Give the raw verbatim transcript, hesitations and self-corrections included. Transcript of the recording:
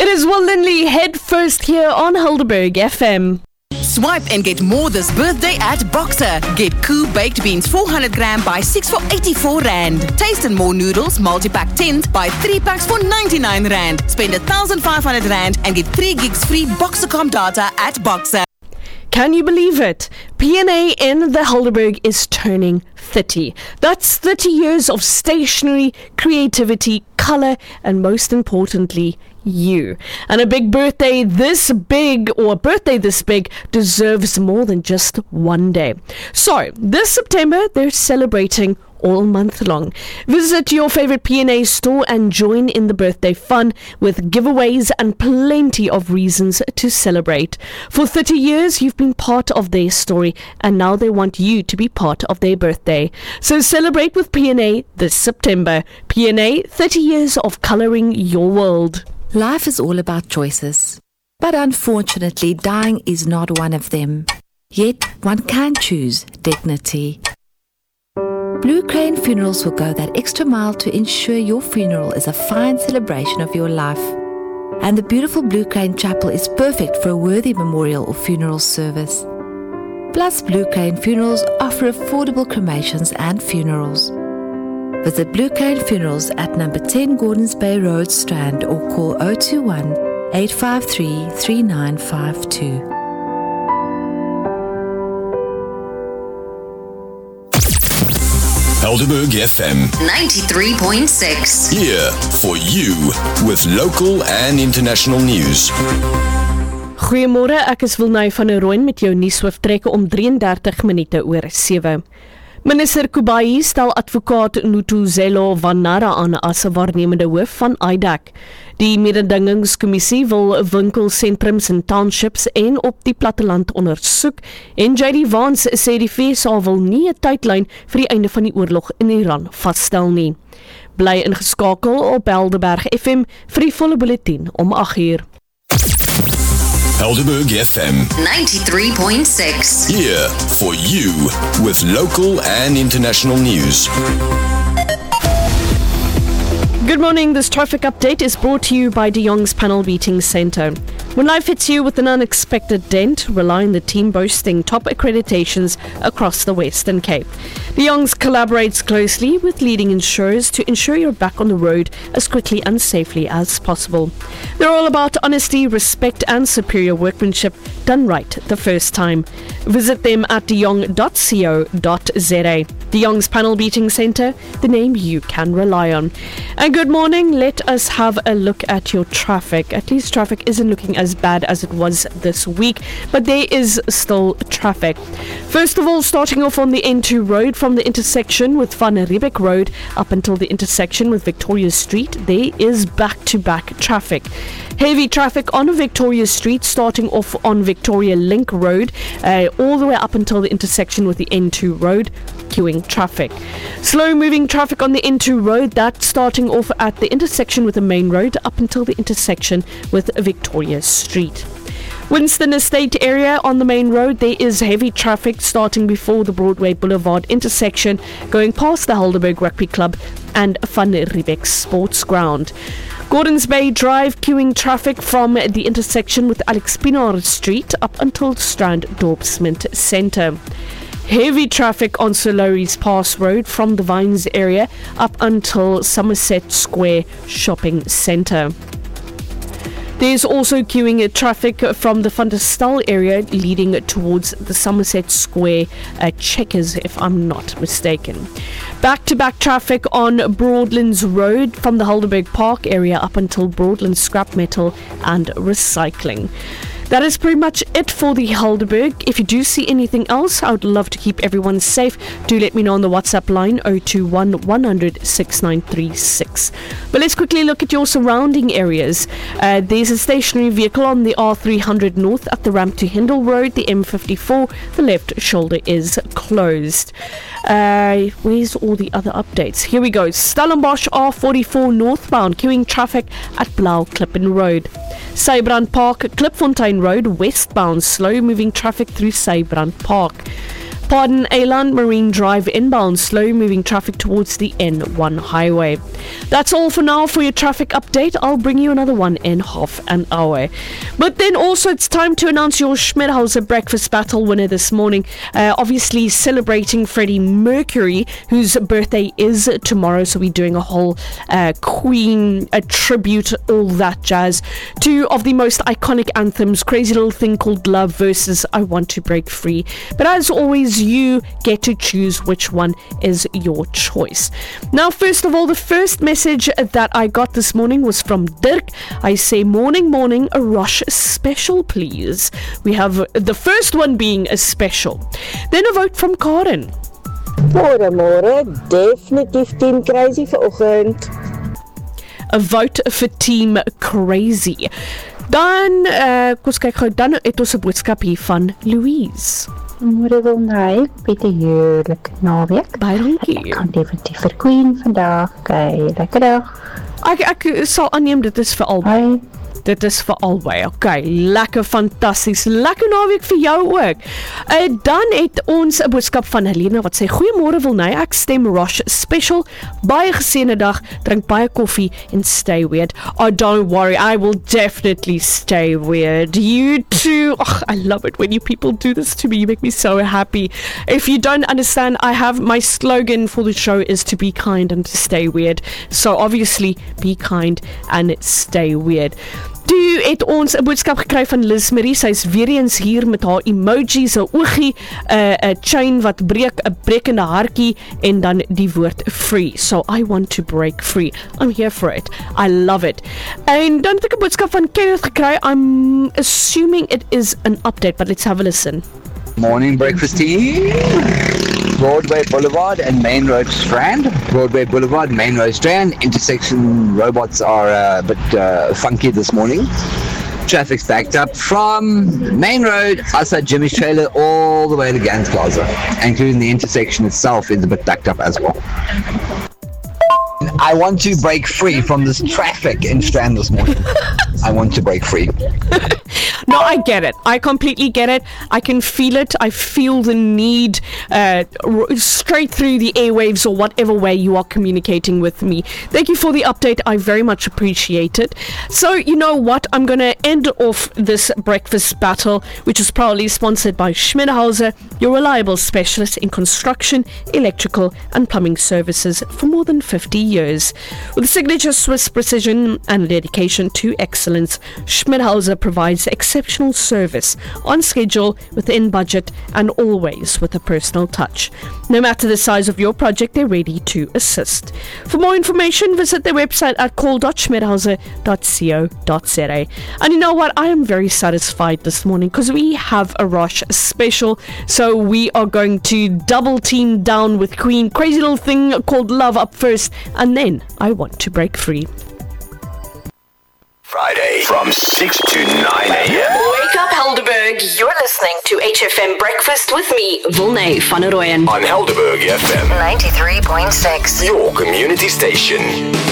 It is Will Lindley head first here on Helderberg F M. Swipe and get more this birthday at Boxer. Get Koo baked beans four hundred gram by six for eighty-four rand. Taste and more noodles multi-pack tens by three packs for ninety-nine rand. Spend one thousand five hundred rand and get three gigs free Boxercom data at Boxer. Can you believe it? P N A in the Helderberg is turning thirty. That's thirty years of stationery, creativity, colour, and most importantly, you. And a big birthday this big, or a birthday this big, deserves more than just one day. So, this September, they're celebrating all month long. Visit your favorite P N A store and join in the birthday fun with giveaways and plenty of reasons to celebrate. For thirty years, you've been part of their story, and now they want you to be part of their birthday. So celebrate with P N A this September. P N A, thirty years of colouring your world. Life is all about choices, but unfortunately, dying is not one of them. Yet, one can choose dignity. Blue Crane Funerals will go that extra mile to ensure your funeral is a fine celebration of your life. And the beautiful Blue Crane Chapel is perfect for a worthy memorial or funeral service. Plus, Blue Crane Funerals offer affordable cremations and funerals. Visit Blue Crane Funerals at number ten Gordons Bay Road, Strand, or call zero two one, eight five three, three nine five two. Helderberg F M ninety-three point six. Here for you with local and international news. Goeiemôre, ek is Wilnay van der Rooyen met jou nuushooftrekke om drieëndertig minute oor sewe. Minister Kubai stel advokaat Nutuzelo Vanara aan as 'n waarnemende hoof van I D A C. Die mededingingskommissie wil winkelsentrums en townships en op die platteland ondersoek en J D Vance sê die V S A wil nie 'n tydlyn vir die einde van die oorlog in Iran vasstel nie. Bly ingeskakel op Helderberg F M vir die volle bulletin om agt uur. Helderberg F M ninety-three point six. Here for you with local and international news. Good morning, this traffic update is brought to you by De Jong's Panel Beating Centre. When life hits you with an unexpected dent, rely on the team boasting top accreditations across the Western Cape. De Jong's collaborates closely with leading insurers to ensure you're back on the road as quickly and safely as possible. They're all about honesty, respect and superior workmanship done right the first time. Visit them at de jong dot co dot za. De Jong's Panel Beating Centre, the name you can rely on. And good morning, let us have a look at your traffic. At least traffic isn't looking as bad as it was this week, but there is still traffic. First of all, starting off on the N two road from the intersection with Van Riebeck Road up until the intersection with Victoria Street, there is back-to-back traffic. Heavy traffic on Victoria Street starting off on Victoria Link Road uh, all the way up until the intersection with the N two road, queuing traffic. Slow moving traffic on the N two road, that's starting off at the intersection with the main road up until the intersection with Victoria Street. Winston Estate area on the main road, there is heavy traffic starting before the Broadway Boulevard intersection, going past the Helderberg Rugby Club and Van Riebeck Sports Ground. Gordons Bay Drive queuing traffic from the intersection with Alex Pienaar Street up until Strand Dorpsmint Centre. Heavy traffic on Sir Lowry's Pass Road from the Vines area up until Somerset Square Shopping Centre. There's also queuing traffic from the Van der Stal area leading towards the Somerset Square uh, Checkers, if I'm not mistaken. Back-to-back traffic on Broadlands Road from the Helderberg Park area up until Broadlands Scrap Metal and Recycling. That is pretty much it for the Helderberg. If you do see anything else, I would love to keep everyone safe. Do let me know on the WhatsApp line zero two one, one hundred, six nine three six. But let's quickly look at your surrounding areas. Uh, there's a stationary vehicle on the R three hundred North at the ramp to Hindle Road, the M fifty-four. The left shoulder is closed. Uh, where's all the other updates? Here we go. Stellenbosch R forty-four northbound, queuing traffic at Blau Klippen Road. Sybrand Park, Klipfontein Road, westbound, slow moving traffic through Sybrand Park. Pardon Eland Marine Drive inbound, slow moving traffic towards the N one highway. That's all for now for your traffic update. I'll bring you another one in half an hour. But then also it's time to announce your Schmidhauser Breakfast Battle winner this morning. Uh, obviously celebrating Freddie Mercury, whose birthday is tomorrow. So we're doing a whole uh, Queen, a tribute, all that jazz. Two of the most iconic anthems, Crazy Little Thing Called Love versus I Want to Break Free. But as always, you get to choose which one is your choice. Now, first of all, the first message that I got this morning was from Dirk. I say, morning, morning, a Rosh special, please. We have the first one being a special. Then a vote from Karen. Môre, môre, definitief Team Crazy vanoggend. A vote for Team Crazy. Dan, uh, kom ons kyk gou, dan het ons 'n boodskap hier van Louise. Môre wil my, Pieter heerlike naweek. Baie dankie. Ek kan definitief vir Queen vandag. Okay, lekker dag. Ek ek sal aanneem dit is vir albei. Bye. Dit is vir albei. Okay, lekker fantasties. Lekker naweek vir jou ook. Uh, dan het ons 'n boodskap van Helena wat sê, goeiemôre Wilney, ek stem Rosh special. Baie geseënde dag, drink baie koffie en stay weird. Oh, don't worry, I will definitely stay weird. You too. Oh, I love it when you people do this to me. You make me so happy. If you don't understand, I have my slogan for the show is to be kind and to stay weird. So obviously, be kind and stay weird. Toe het ons 'n boodskap gekry van Liz Marie. Sy is weer eens hier met haar emojis, 'n oogie, 'n 'n chain wat breek, 'n brekende hartjie en dan die woord free. So I want to break free. I'm here for it. I love it. En dan het ek 'n boodskap van Kenneth gekry. I'm assuming it is an update, but let's have a listen. Morning breakfast team. Broadway Boulevard and Main Road Strand. Broadway Boulevard, Main Road Strand. Intersection robots are uh, a bit uh, funky this morning. Traffic's backed up from Main Road, outside Jimmy's trailer, all the way to Gans Plaza, including the intersection itself is a bit backed up as well. I want to break free from this traffic in Strand this morning. I want to break free. No, I get it. I completely get it. I can feel it. I feel the need uh, r- straight through the airwaves or whatever way you are communicating with me. Thank you for the update. I very much appreciate it. So, you know what? I'm going to end off this breakfast battle, which is proudly sponsored by Schmidhauser, your reliable specialist in construction, electrical and plumbing services for more than fifty years. With signature Swiss precision and dedication to excellence, Schmidhauser provides exceptional service on schedule, within budget, and always with a personal touch. No matter the size of your project, they're ready to assist. For more information, visit their website at call dot schmidhauser dot co dot za. And you know what? I am very satisfied this morning because we have a Rosh special. So we are going to double team down with Queen. Crazy Little Thing Called Love up first, and then I Want to Break Free. Friday from six to nine a.m. Wake up, Helderberg. You're listening to H F M Breakfast with me, Wilney van der Rooyen. On Helderberg F M ninety-three point six. your community station.